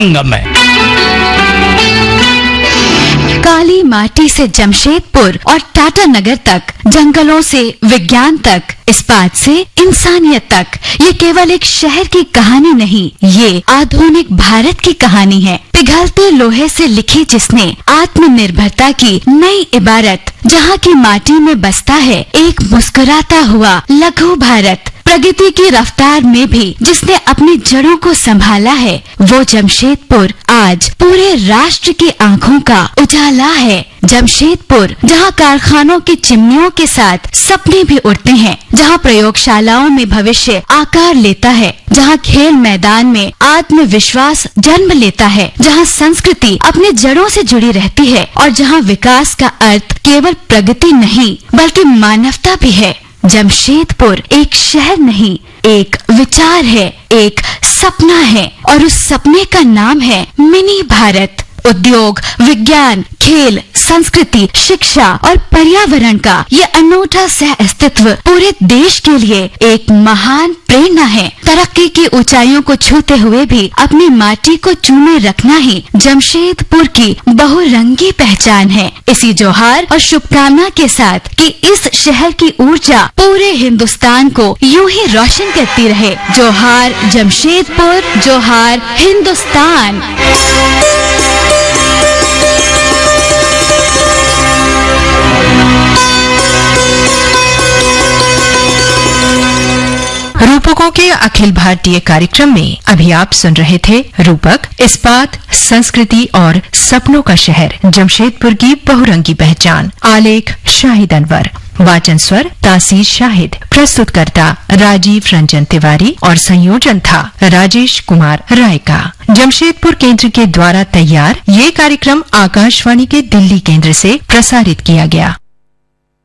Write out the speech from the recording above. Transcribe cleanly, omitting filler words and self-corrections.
संगम है। काली माटी से जमशेदपुर और टाटा नगर तक, जंगलों से विज्ञान तक, इस्पात से इंसानियत तक, ये केवल एक शहर की कहानी नहीं, ये आधुनिक भारत की कहानी है। पिघलते लोहे से लिखी जिसने आत्मनिर्भरता की नई इबारत, जहाँ की माटी में बसता है एक मुस्कुराता हुआ लघु भारत। प्रगति की रफ्तार में भी जिसने अपनी जड़ों को संभाला है, वो जमशेदपुर आज पूरे राष्ट्र की आंखों का उजाला है। जमशेदपुर, जहाँ कारखानों की चिमनियों के साथ सपने भी उड़ते हैं, जहाँ प्रयोगशालाओं में भविष्य आकार लेता है, जहाँ खेल मैदान में आत्मविश्वास जन्म लेता है, जहाँ संस्कृति अपनी जड़ों से जुड़ी रहती है और जहाँ विकास का अर्थ केवल प्रगति नहीं बल्कि मानवता भी है। जमशेदपुर एक शहर नहीं, एक विचार है, एक सपना है, और उस सपने का नाम है मिनी भारत। उद्योग, विज्ञान, खेल, संस्कृति, शिक्षा और पर्यावरण का ये अनूठा सह अस्तित्व पूरे देश के लिए एक महान प्रेरणा है। तरक्की की ऊंचाइयों को छूते हुए भी अपनी माटी को चूमे रखना ही जमशेदपुर की बहुरंगी पहचान है। इसी जोहार और शुभकामना के साथ कि इस शहर की ऊर्जा पूरे हिंदुस्तान को यूं ही रोशन करती रहे। जोहार जमशेदपुर, जोहार हिंदुस्तान। रूपकों के अखिल भारतीय कार्यक्रम में अभी आप सुन रहे थे रूपक इस्पात, संस्कृति और सपनों का शहर जमशेदपुर की बहुरंगी पहचान। आलेख शाहिद अनवर, वाचन स्वर तासीर शाहिद, प्रस्तुतकर्ता राजीव रंजन तिवारी और संयोजन था राजेश कुमार राय का। जमशेदपुर केंद्र के द्वारा तैयार ये कार्यक्रम आकाशवाणी के दिल्ली केंद्र से प्रसारित किया गया।